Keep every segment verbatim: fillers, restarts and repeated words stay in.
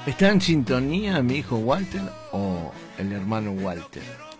¿Está en sintonía mi hijo Walter o el hermano Walter?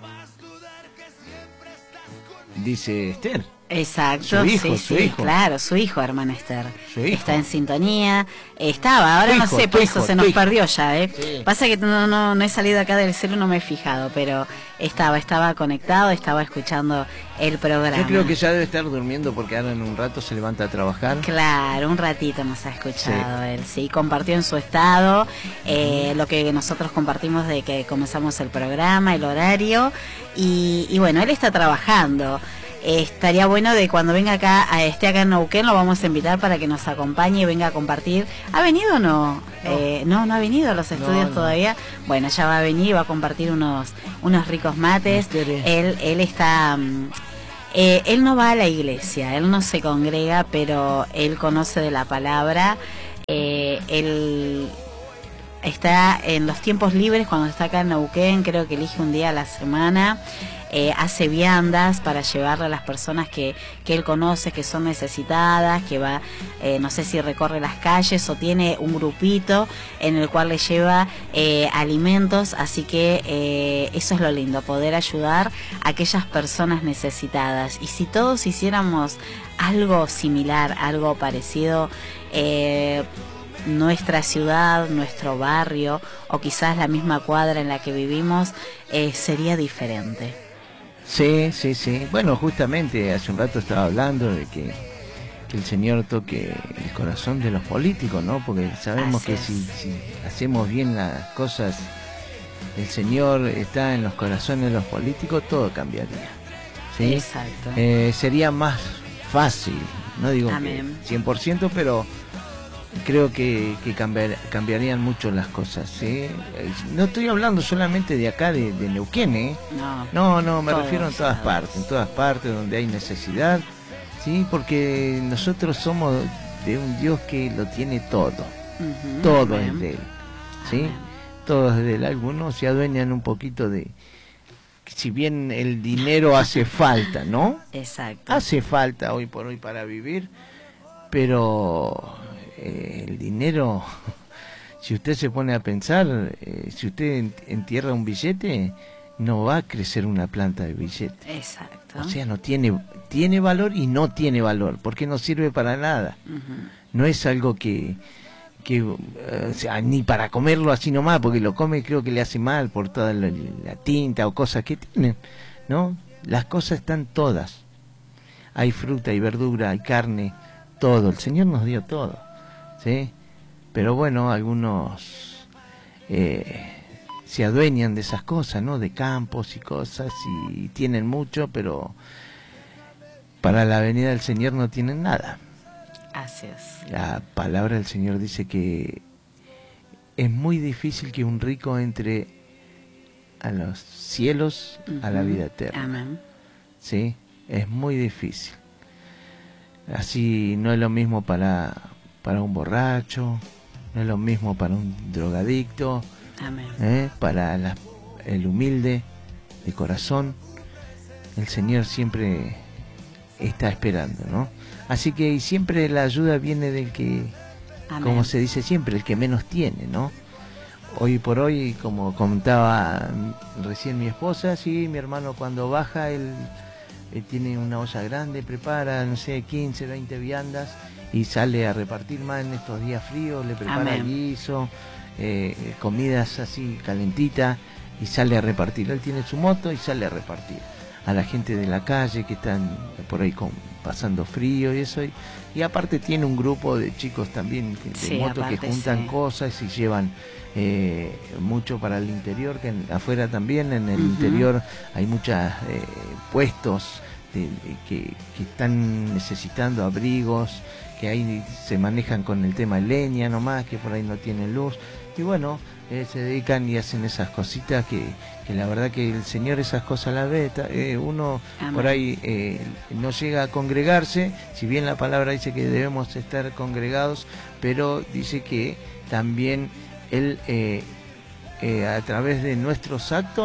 Dice Esther. Exacto, su hijo, sí, su sí, hijo. claro, su hijo, hermana Esther. Su hijo. Está en sintonía, estaba, ahora Tu no hijo, sé, tu por hijo, eso se tu nos hijo. perdió ya, ¿eh? Sí. Pasa que no, no, no he salido acá del celu, no me he fijado, pero estaba, estaba conectado, estaba escuchando el programa. Yo creo que ya debe estar durmiendo porque ahora en un rato se levanta a trabajar. Claro, un ratito nos ha escuchado sí. él, sí, compartió en su estado eh, uh-huh. lo que nosotros compartimos de que comenzamos el programa, el horario, y, y bueno, él está trabajando. Eh, estaría bueno de cuando venga acá, a, esté acá en Neuquén, lo vamos a invitar para que nos acompañe y venga a compartir. ¿Ha venido o no? No, eh, no, no ha venido a los estudios no, no. todavía. Bueno, ya va a venir y va a compartir unos, unos ricos mates. Él, él está... Um, Eh, él no va a la iglesia, él no se congrega, pero él conoce de la palabra. Eh, él está en los tiempos libres, cuando está acá en Neuquén, creo que elige un día a la semana. Eh, hace viandas para llevarle a las personas que, que él conoce, que son necesitadas, que va, eh, no sé si recorre las calles o tiene un grupito en el cual le lleva eh, alimentos, así que eh, eso es lo lindo, poder ayudar a aquellas personas necesitadas. Y si todos hiciéramos algo similar, algo parecido, eh, nuestra ciudad, nuestro barrio o quizás la misma cuadra en la que vivimos, eh, sería diferente. Sí, sí, sí. Bueno, justamente hace un rato estaba hablando de que, que el Señor toque el corazón de los políticos, ¿no? Porque sabemos Así que si, si hacemos bien las cosas, el Señor está en los corazones de los políticos, todo cambiaría. ¿Sí? Exacto. Eh, sería más fácil, no digo Amén. que cien por ciento, pero creo que, que cambiar, cambiarían mucho las cosas, ¿sí? No estoy hablando solamente de acá, de, de Neuquén, ¿eh? No, no, no me todos, refiero en todas todos. partes, en todas partes donde hay necesidad, ¿sí? Porque nosotros somos de un Dios que lo tiene todo, uh-huh, todo amén. Es de Él, ¿sí? Amén. Todo es de Él. Algunos se adueñan un poquito de... Si bien el dinero hace falta, ¿no? Exacto. Hace falta hoy por hoy para vivir, pero... Eh, el dinero, si usted se pone a pensar, eh, si usted entierra un billete, no va a crecer una planta de billete. Exacto. O sea, no tiene, tiene valor y no tiene valor, porque no sirve para nada. Uh-huh. No es algo que, que uh, o sea, ni para comerlo así nomás, porque lo come creo que le hace mal por toda la, la tinta o cosas que tienen, ¿no? Las cosas están todas. Hay fruta, hay verdura, hay carne, todo. El Señor nos dio todo. ¿Sí? Pero bueno, algunos eh, se adueñan de esas cosas, ¿no? De campos y cosas, y tienen mucho, pero para la venida del Señor no tienen nada. Así es. La palabra del Señor dice que es muy difícil que un rico entre a los cielos, uh-huh. a la vida eterna. Amén. ¿Sí? Es muy difícil. Así no es lo mismo para... para un borracho, no es lo mismo para un drogadicto, Amén. ¿eh? Para la, el humilde de corazón, el Señor siempre está esperando, ¿no? Así que y siempre la ayuda viene del que, Amén. Como se dice siempre, el que menos tiene, ¿no? Hoy por hoy, como comentaba recién mi esposa, sí, mi hermano cuando baja, él, él tiene una olla grande, prepara, no sé, quince, veinte viandas, y sale a repartir más en estos días fríos, le prepara Amén. guiso, eh, comidas así calentitas, y sale a repartir. Él tiene su moto y sale a repartir a la gente de la calle que están por ahí con, pasando frío y eso, y, y aparte tiene un grupo de chicos también de sí, moto aparte, que juntan sí. cosas y llevan eh, mucho para el interior, que en, afuera también en el uh-huh. interior hay muchos eh, puestos de, de, que, que están necesitando abrigos, que ahí se manejan con el tema de leña nomás, que por ahí no tienen luz, y bueno, eh, se dedican y hacen esas cositas que, que la verdad que el Señor esas cosas las ve. Eh, uno Amén. Por ahí eh, no llega a congregarse, si bien la palabra dice que debemos estar congregados, pero dice que también Él eh, eh, a través de nuestros actos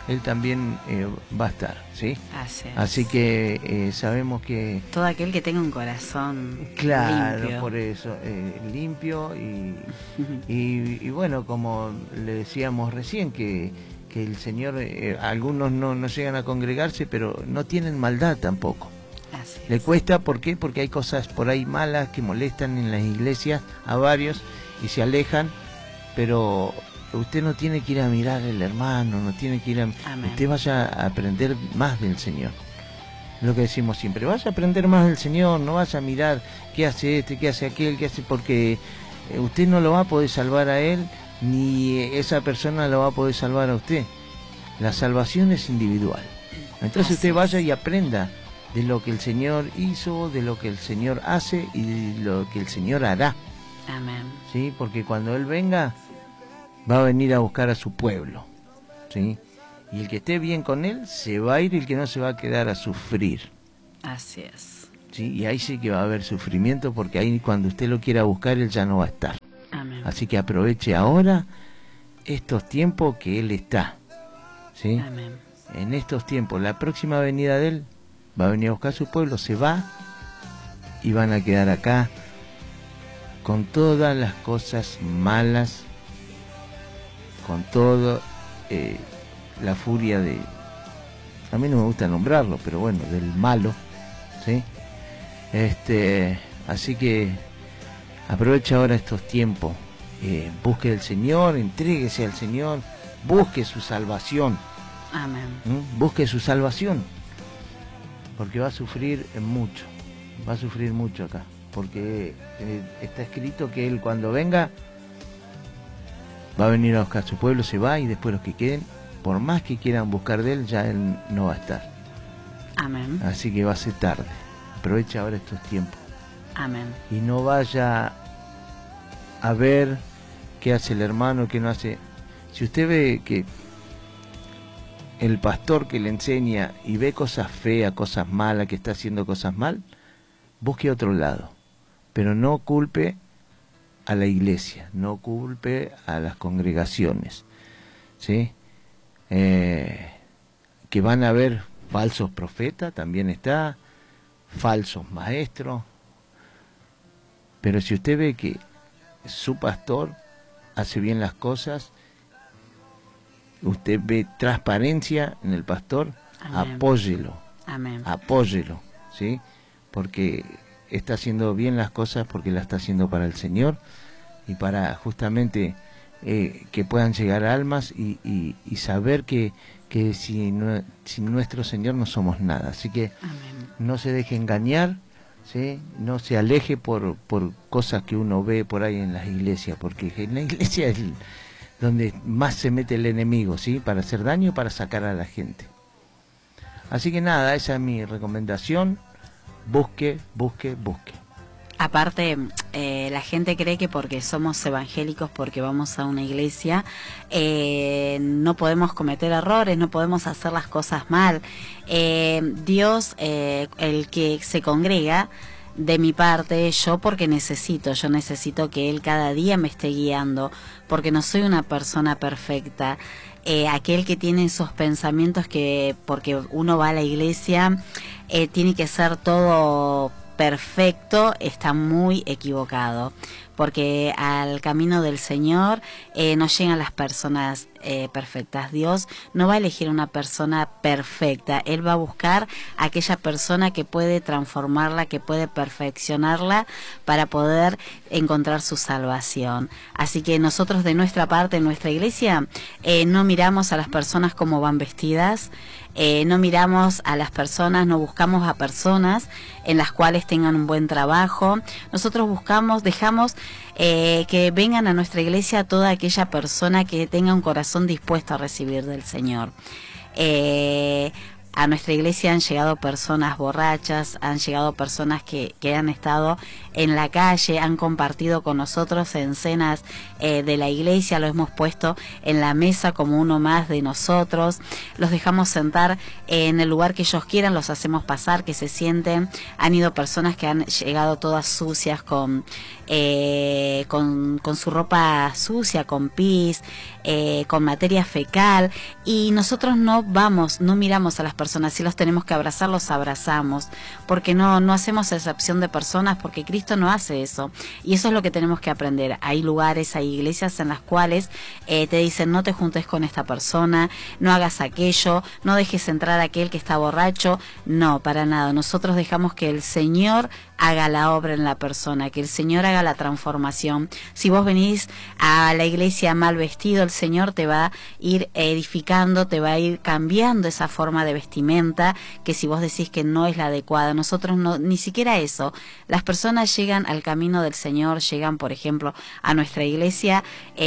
Él también eh, va a estar, ¿sí? Así es. Así que eh, sabemos que... Todo aquel que tenga un corazón Claro, limpio. por eso, eh, limpio y, y, y bueno, como le decíamos recién, que, que el Señor, eh, algunos no, no llegan a congregarse, pero no tienen maldad tampoco. Así es. Le cuesta, ¿por qué? Porque hay cosas por ahí malas que molestan en las iglesias a varios y se alejan, pero usted no tiene que ir a mirar al hermano, no tiene que ir a... Amén. Usted vaya a aprender más del Señor. Lo que decimos siempre, vaya a aprender más del Señor, no vaya a mirar qué hace este, qué hace aquel, qué hace, porque usted no lo va a poder salvar a él, ni esa persona lo va a poder salvar a usted. La salvación es individual. Entonces usted vaya y aprenda de lo que el Señor hizo, de lo que el Señor hace y de lo que el Señor hará. Amén. ¿Sí? Porque cuando Él venga, va a venir a buscar a su pueblo. ¿Sí? Y el que esté bien con Él, se va a ir, y el que no, se va a quedar a sufrir. Así es. ¿Sí? Y ahí sí que va a haber sufrimiento, porque ahí cuando usted lo quiera buscar, Él ya no va a estar. Amén. Así que aproveche ahora estos tiempos que Él está. ¿Sí? Amén. En estos tiempos, la próxima venida de Él, va a venir a buscar a su pueblo, se va, y van a quedar acá con todas las cosas malas, con todo eh, la furia de, a mí no me gusta nombrarlo, pero bueno, del malo, ¿sí? Este, así que aprovecha ahora estos tiempos, eh, busque al Señor, entréguese al Señor, busque su salvación. Amén. ¿Mm? Busque su salvación, porque va a sufrir mucho, va a sufrir mucho acá, porque eh, está escrito que Él cuando venga va a venir a buscar a su pueblo, se va, y después los que queden, por más que quieran buscar de Él, ya Él no va a estar. Amén. Así que va a ser tarde. Aprovecha ahora estos tiempos Amén. y no vaya a ver qué hace el hermano, qué no hace. Si usted ve que el pastor que le enseña y ve cosas feas, cosas malas, que está haciendo cosas mal, busque a otro lado, pero no culpe a la iglesia, no culpe a las congregaciones, ¿sí? Eh, que van a haber falsos profetas, también está, falsos maestros, pero si usted ve que su pastor hace bien las cosas, usted ve transparencia en el pastor, Amén. apóyelo, Amén. apóyelo, ¿sí? Porque está haciendo bien las cosas, porque la está haciendo para el Señor y para justamente eh, que puedan llegar almas y, y, y saber que, que sin, sin nuestro Señor no somos nada. Así que Amén. no se deje engañar, ¿sí? No se aleje por, por cosas que uno ve por ahí en las iglesias, porque en la iglesia es el, donde más se mete el enemigo, ¿sí? Para hacer daño, para sacar a la gente. Así que nada, esa es mi recomendación. Busque, busque, busque. Aparte, eh, la gente cree que porque somos evangélicos, porque vamos a una iglesia, eh, no podemos cometer errores, no podemos hacer las cosas mal. Eh, Dios, eh, el que se congrega, de mi parte, yo porque necesito, yo necesito que Él cada día me esté guiando, porque no soy una persona perfecta. Eh, aquel que tiene esos pensamientos que porque uno va a la iglesia eh, tiene que ser todo perfecto, está muy equivocado, porque al camino del Señor eh, no llegan las personas eh, perfectas. Dios no va a elegir una persona perfecta, Él va a buscar a aquella persona que puede transformarla, que puede perfeccionarla para poder encontrar su salvación. Así que nosotros de nuestra parte, en nuestra iglesia, eh, no miramos a las personas como van vestidas, eh, no miramos a las personas, no buscamos a personas en las cuales tengan un buen trabajo. Nosotros buscamos, dejamos eh, que vengan a nuestra iglesia toda aquella persona que tenga un corazón dispuesto a recibir del Señor. Eh, a nuestra iglesia han llegado personas borrachas, han llegado personas que, que han estado en la calle, han compartido con nosotros en cenas eh, de la iglesia, lo hemos puesto en la mesa como uno más de nosotros, los dejamos sentar en el lugar que ellos quieran, los hacemos pasar, que se sienten. Han ido personas que han llegado todas sucias con eh, con, con su ropa sucia, con pis, eh, con materia fecal, y nosotros no vamos, no miramos a las personas. Si los tenemos que abrazar, los abrazamos, porque no, no hacemos excepción de personas, porque Cristo no hace eso, y eso es lo que tenemos que aprender. Hay lugares, hay iglesias en las cuales eh, te dicen no te juntes con esta persona, no hagas aquello, no dejes entrar a aquel que está borracho. No, para nada. Nosotros dejamos que el Señor haga la obra en la persona, que el Señor haga la transformación. Si vos venís a la iglesia mal vestido, el Señor te va a ir edificando, te va a ir cambiando esa forma de vestimenta, que si vos decís que no es la adecuada. Nosotros no, ni siquiera eso. Las personas llegan al camino del Señor, llegan, por ejemplo, a nuestra iglesia,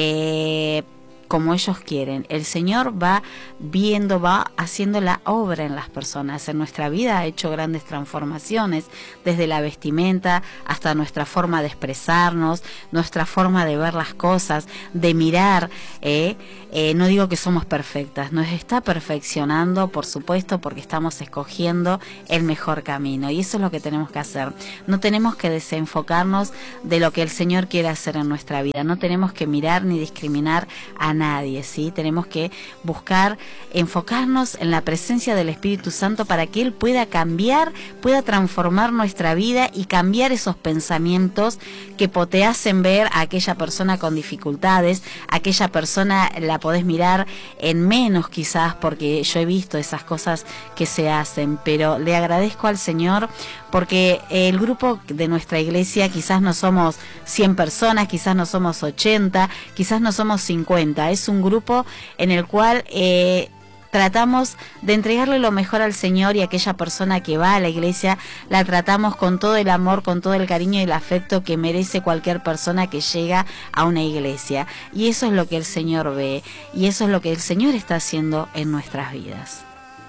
eh, como ellos quieren. El Señor va viendo, va haciendo la obra en las personas. En nuestra vida ha hecho grandes transformaciones, desde la vestimenta hasta nuestra forma de expresarnos, nuestra forma de ver las cosas, de mirar. Eh, eh, no digo que somos perfectas, nos está perfeccionando, por supuesto, porque estamos escogiendo el mejor camino, y eso es lo que tenemos que hacer. No tenemos que desenfocarnos de lo que el Señor quiere hacer en nuestra vida. No tenemos que mirar ni discriminar a nadie, ¿sí? Tenemos que buscar enfocarnos en la presencia del Espíritu Santo para que Él pueda cambiar, pueda transformar nuestra vida y cambiar esos pensamientos que te hacen ver a aquella persona con dificultades, a aquella persona la podés mirar en menos quizás, porque yo he visto esas cosas que se hacen, pero le agradezco al Señor porque el grupo de nuestra iglesia quizás no somos cien personas, quizás no somos ochenta, quizás no somos cincuenta, es un grupo en el cual eh, tratamos de entregarle lo mejor al Señor, y aquella persona que va a la iglesia la tratamos con todo el amor, con todo el cariño y el afecto que merece cualquier persona que llega a una iglesia. Y eso es lo que el Señor ve, y eso es lo que el Señor está haciendo en nuestras vidas.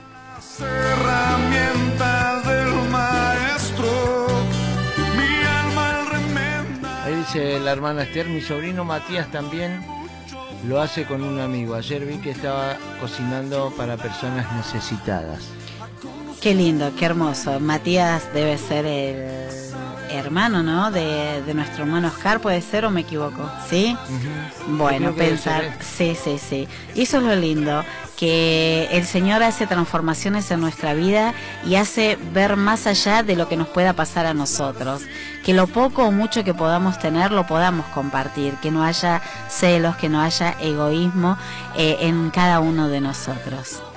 Herramientas del maestro, mi alma al remenda. Ahí dice la hermana Esther, mi sobrino Matías también lo hace con un amigo. Ayer vi que estaba cocinando para personas necesitadas. Qué lindo, qué hermoso. Matías debe ser el hermano, ¿no? De, de nuestro hermano Oscar, ¿puede ser o me equivoco? ¿Sí? Uh-huh. Bueno, pensar, sí, sí, sí. Y eso es lo lindo, que el Señor hace transformaciones en nuestra vida y hace ver más allá de lo que nos pueda pasar a nosotros. Que lo poco o mucho que podamos tener lo podamos compartir, que no haya celos, que no haya egoísmo eh, en cada uno de nosotros.